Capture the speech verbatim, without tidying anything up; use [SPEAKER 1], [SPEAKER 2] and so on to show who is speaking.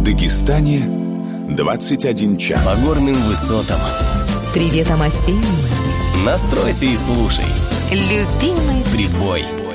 [SPEAKER 1] Дагестане двадцать один час.
[SPEAKER 2] По горным высотам.
[SPEAKER 3] С приветом осенним.
[SPEAKER 2] Настройся и слушай.
[SPEAKER 3] Любимый
[SPEAKER 2] Прибой.